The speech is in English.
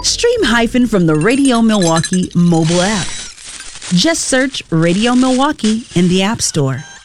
Stream Hyphen from the Radio Milwaukee mobile app. Just search Radio Milwaukee in the App Store.